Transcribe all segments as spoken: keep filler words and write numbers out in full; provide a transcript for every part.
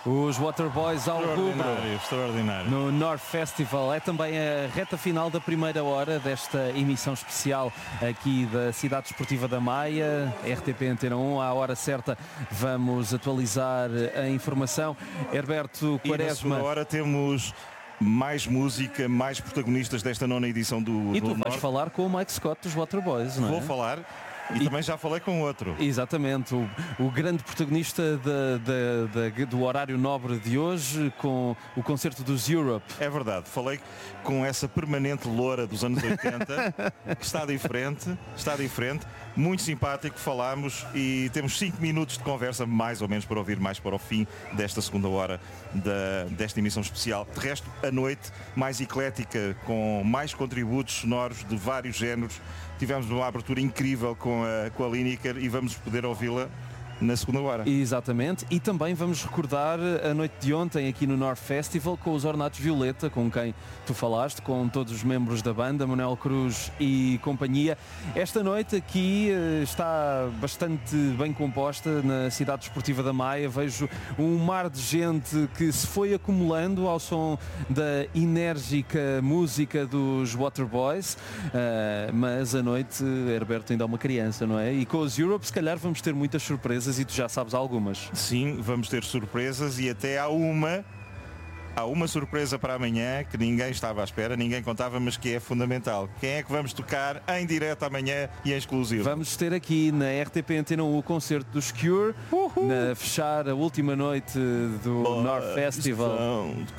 Os Waterboys ao rubro. Extraordinário, extraordinário. No North Festival. É também a reta final da primeira hora desta emissão especial aqui da Cidade Desportiva da Maia, R T P Antena um. À hora certa vamos atualizar a informação. Herberto E na Quaresma. segunda hora temos mais música, mais protagonistas desta nona edição do E tu do vais Norte. falar com o Mike Scott dos Waterboys, não é? Vou falar. E, E- também já falei com outro. Exatamente, o, o grande protagonista da- da- da- do horário nobre de hoje, com o concerto dos Europe. É verdade, falei com essa permanente loura dos anos oitenta, que está diferente, está diferente, muito simpático, falámos e temos cinco minutos de conversa, mais ou menos, para ouvir mais para o fim desta segunda hora da, desta emissão especial. De resto, a noite mais eclética, com mais contributos sonoros de vários géneros. Tivemos uma abertura incrível com a, com a Lineker e vamos poder ouvi-la na segunda hora. Exatamente, e também vamos recordar a noite de ontem aqui no North Festival com os Ornatos Violeta, com quem tu falaste, com todos os membros da banda, Manuel Cruz e companhia. Esta noite aqui eh, está bastante bem composta na Cidade Desportiva da Maia. Vejo um mar de gente que se foi acumulando ao som da enérgica música dos Waterboys, uh, mas a noite, Herberto ainda é uma criança, não é? E com os Europe se calhar vamos ter muitas surpresas e tu já sabes algumas. Sim, vamos ter surpresas e até há uma há uma surpresa para amanhã que ninguém estava à espera, ninguém contava, mas que é fundamental. Quem é que vamos tocar em direto amanhã e em exclusivo? Vamos ter aqui na R T P Antena um o concerto dos Cure, Uhul. na fechar a última noite do Boys North Festival. don't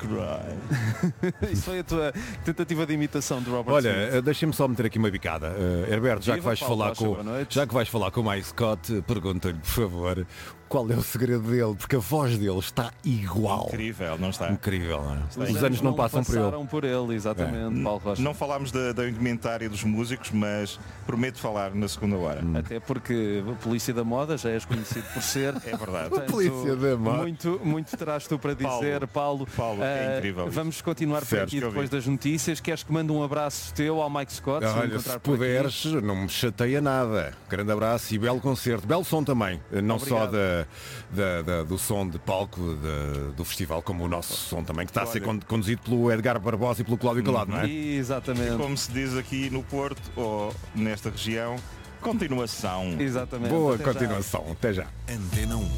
cry. Isso foi a tua tentativa de imitação de Robert Olha, Smith. eh, deixa-me só meter aqui uma bicada. Uh, Herberto, já que, Viva, vais Paulo falar Rocha, com, boa noite. já que vais falar com o Mike Scott, pergunta-lhe, por favor, qual é o segredo dele, porque a voz dele está igual. Incrível, não está? Incrível, não é? Os Os anos não passam por ele. passaram por ele, exatamente, Paulo Rocha. Não falámos da, da indumentária dos músicos, mas prometo falar na segunda hora. Até porque a polícia da moda já és conhecido por ser. É verdade. Portanto, polícia da moda. Muito, muito terás tu para dizer, Paulo. Paulo, é Ah, incrível isso. Vamos continuar por Certo, aqui que eu depois vi. das notícias. Queres que mande um abraço teu ao Mike Scott? se o Olha, encontrar se por aqui? puderes, não me chateia nada. Grande abraço e belo concerto. Belo som também. Não só da, da- da- do som de palco da- do festival, como o nosso som também, que está a ser Olha. con- conduzido pelo Edgar Barbosa e pelo Cláudio Calado, não é? Exatamente. Como se diz aqui no Porto ou nesta região, continuação. Exatamente. Boa Até já. continuação. Até já. Antena um.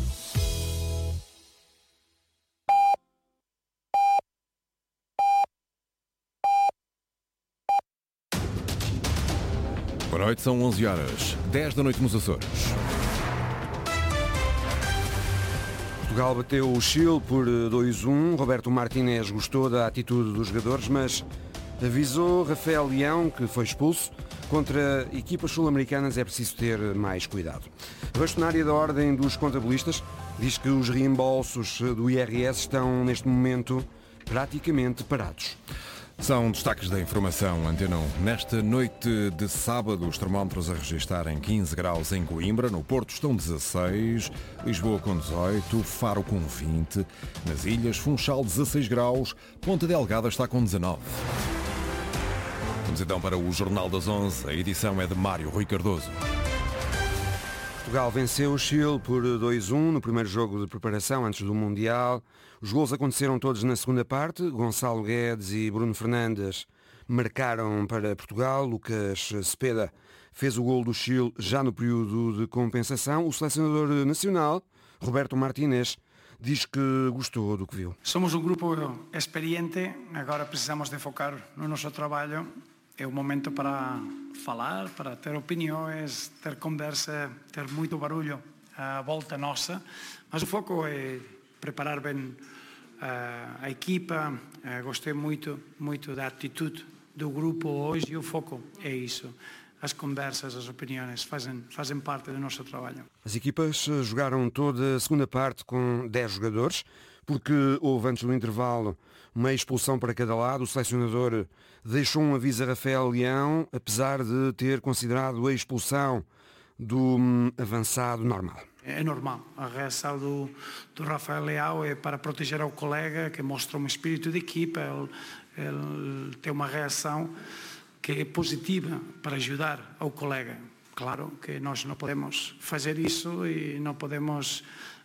Boa noite, são onze horas, dez da noite nos Açores. Portugal bateu o Chile por dois a um. Roberto Martínez gostou da atitude dos jogadores, mas avisou Rafael Leão, que foi expulso. Contra equipas sul-americanas é preciso ter mais cuidado. A bastonária da Ordem dos Contabilistas diz que os reembolsos do I R S estão, neste momento, praticamente parados. São destaques da informação Antena um. Nesta noite de sábado, os termómetros a registarem quinze graus em Coimbra, no Porto estão dezasseis, Lisboa com dezoito, Faro com vinte, nas ilhas Funchal dezasseis graus, Ponta Delgada está com dezanove. Vamos então para o Jornal das onze, a edição é de Mário Rui Cardoso. Portugal venceu o Chile por dois a um no primeiro jogo de preparação antes do Mundial. Os gols aconteceram todos na segunda parte. Gonçalo Guedes e Bruno Fernandes marcaram para Portugal. Lucas Cepeda fez o gol do Chile já no período de compensação. O selecionador nacional, Roberto Martínez, diz que gostou do que viu. Somos um grupo experiente, agora precisamos de focar no nosso trabalho. É o momento para falar, para ter opiniões, ter conversa, ter muito barulho à volta nossa. Mas o foco é preparar bem a, a equipa. Gostei muito, muito da atitude do grupo hoje e o foco é isso. As conversas, as opiniões fazem, fazem parte do nosso trabalho. As equipas jogaram toda a segunda parte com dez jogadores, porque houve antes do intervalo uma expulsão para cada lado. O selecionador deixou um aviso a Rafael Leão, apesar de ter considerado a expulsão do hum, avançado normal. É normal. A reação do, do Rafael Leão é para proteger o colega, que mostra um espírito de equipa. Ele, ele tem uma reação que é positiva para ajudar ao colega. Claro que nós não podemos fazer isso e não podemos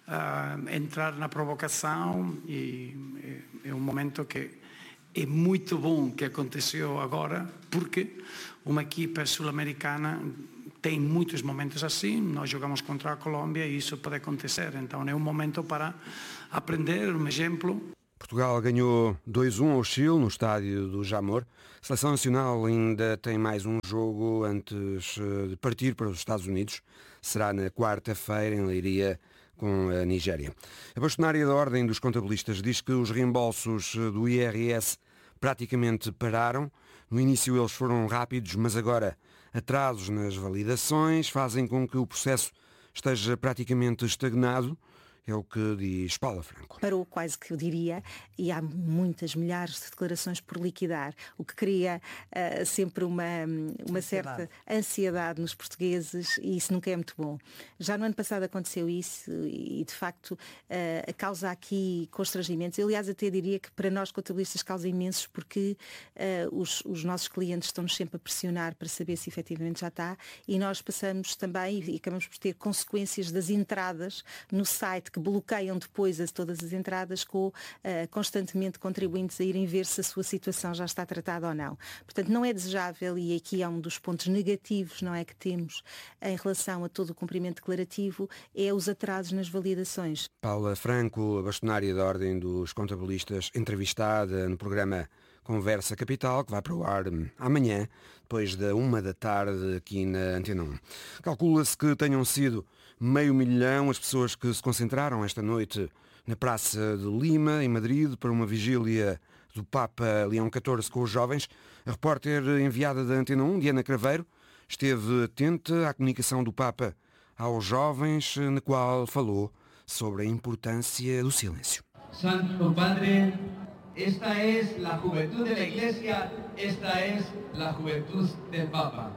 uh, entrar na provocação e é, é um momento que é muito bom que aconteceu agora, porque uma equipa sul-americana tem muitos momentos assim. Nós jogamos contra a Colômbia e isso pode acontecer. Então é um momento para aprender, um exemplo. Portugal ganhou dois a um ao Chile no estádio do Jamor. A Seleção Nacional ainda tem mais um jogo antes de partir para os Estados Unidos. Será na quarta-feira em Leiria com a Nigéria. A bastonária da Ordem dos Contabilistas diz que os reembolsos do I R S praticamente pararam. No início eles foram rápidos, mas agora atrasos nas validações fazem com que o processo esteja praticamente estagnado. É o que diz Paula Franco. Parou quase que eu diria, e há muitas, milhares de declarações por liquidar, o que cria uh, sempre uma, uma certa ansiedade nos portugueses, e isso nunca é muito bom. Já no ano passado aconteceu isso e, de facto, uh, causa aqui constrangimentos. Eu, aliás, até diria que para nós contabilistas causa imensos, porque uh, os, os nossos clientes estão-nos sempre a pressionar para saber se efetivamente já está, e nós passamos também e acabamos por ter consequências das entradas no site que bloqueiam depois as, todas as entradas, com uh, constantemente contribuintes a irem ver se a sua situação já está tratada ou não. Portanto, não é desejável, e aqui há um dos pontos negativos, não é, que temos em relação a todo o cumprimento declarativo, é os atrasos nas validações. Paula Franco, a bastonária da Ordem dos Contabilistas, entrevistada no programa Conversa Capital, que vai para o ar amanhã, depois da uma da tarde, aqui na Antena um. Calcula-se que tenham sido meio milhão as pessoas que se concentraram esta noite na Praça de Lima, em Madrid, para uma vigília do Papa Leão catorze com os jovens. A repórter enviada da Antena um, Diana Craveiro, esteve atenta à comunicação do Papa aos jovens, na qual falou sobre a importância do silêncio. Santo Padre, esta é a juventude da Igreja, esta é a juventude do Papa.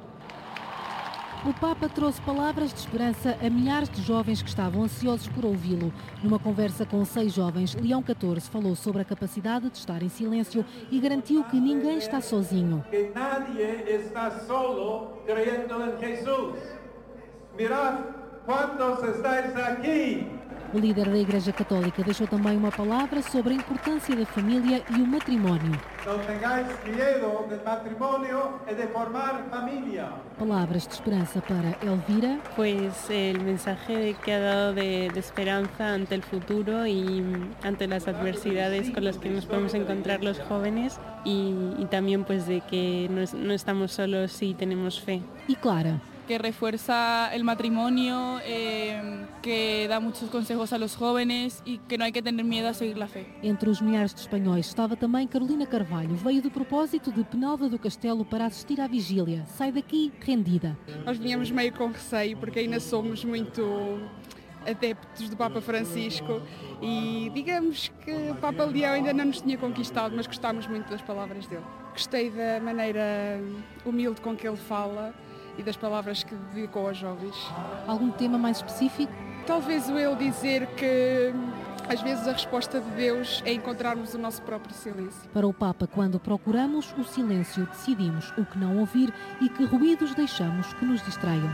O Papa trouxe palavras de esperança a milhares de jovens que estavam ansiosos por ouvi-lo. Numa conversa com seis jovens, Leão catorze falou sobre a capacidade de estar em silêncio e garantiu que ninguém está sozinho. Que nadie está solo creyendo en Jesús. Mirad quantos estáis aqui. O líder da Igreja Católica deixou também uma palavra sobre a importância da família e o matrimónio. Não tengáis medo do matrimónio e de formar família. Palavras de esperança para Elvira. Pues el mensaje que ha dado de, de esperanza ante el futuro y ante las adversidades con las que nos podemos encontrar los jóvenes y, y también pues de que no, no estamos solos si tenemos fe. Y Clara. Que refuerza el matrimonio, eh, que da muchos consejos a los jóvenes y que no hay que tener miedo a seguir la fe. Entre os milhares de espanhóis estava também Carolina Carvalho. Veio do propósito de Penalva do Castelo para assistir à vigília. Sai daqui rendida. Nós vinhamos meio com receio porque ainda somos muito adeptos do Papa Francisco e digamos que o Papa Leão ainda não nos tinha conquistado, mas gostámos muito das palavras dele. Gostei da maneira humilde com que ele fala e das palavras que dedicou aos jovens. Algum tema mais específico? Talvez o ele dizer que às vezes a resposta de Deus é encontrarmos o nosso próprio silêncio. Para o Papa, quando procuramos o silêncio, decidimos o que não ouvir e que ruídos deixamos que nos distraiam.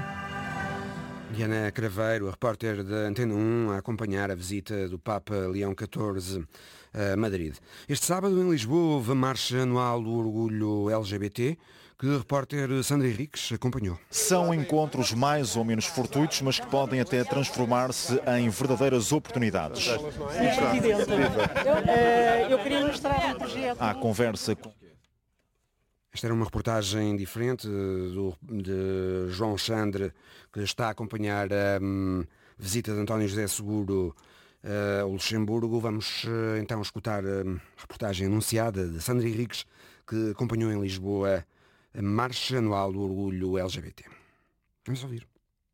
Diana Craveiro, a repórter da Antena um, a acompanhar a visita do Papa Leão catorze a Madrid. Este sábado em Lisboa houve a marcha anual do orgulho L G B T, que a repórter Sandra Henriques acompanhou. São encontros mais ou menos fortuitos, mas que podem até transformar-se em verdadeiras oportunidades. Eu, eu queria mostrar um projeto. Há conversa com... Esta era uma reportagem diferente do, de João Xandre, que está a acompanhar a um, visita de António José Seguro uh, ao Luxemburgo. Vamos uh, então escutar a um, reportagem anunciada de Sandra Henriques, que acompanhou em Lisboa a marcha anual do orgulho L G B T. Vamos ouvir.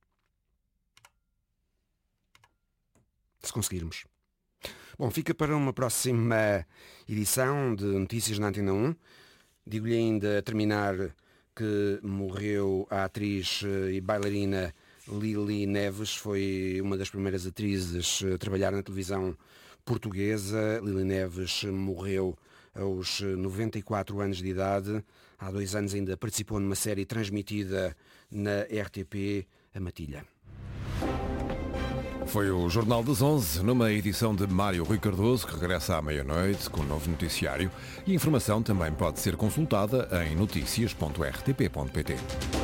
Se conseguirmos. Bom, fica para uma próxima edição de Notícias na Antena um. Digo-lhe ainda a terminar que morreu a atriz e bailarina Lili Neves. Foi uma das primeiras atrizes a trabalhar na televisão portuguesa. Lili Neves morreu aos noventa e quatro anos de idade. Há dois anos ainda participou numa série transmitida na R T P, A Matilha. Foi o Jornal das onze, numa edição de Mário Rui Cardoso, que regressa à meia-noite com um novo noticiário. E a informação também pode ser consultada em notícias ponto r t p ponto p t.